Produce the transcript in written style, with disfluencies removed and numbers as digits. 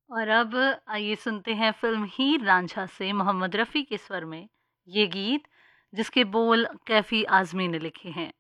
और अब आइए सुनते हैं फ़िल्म हीर रांझा से मोहम्मद रफ़ी के स्वर में ये गीत, जिसके बोल कैफ़ी आज़मी ने लिखे हैं।